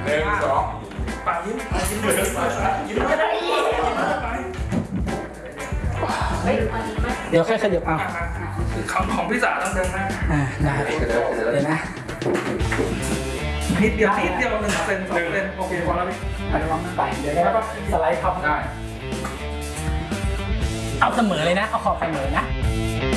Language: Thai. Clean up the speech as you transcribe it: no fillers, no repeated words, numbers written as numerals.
1 2ปากยิ้มยิ้มไม่ได้เดี๋ยวค่อยขยับเอาของพี่สาวต้องเดินหน้าได้เดี๋ยวนะนิดเดียว1 เซน 2 เซนโอเคพอแล้วพี่ระวังไปเดี๋ยวได้ปะสไลด์ทับได้เอาเสมอเลยนะเอาขอบเสมอนะ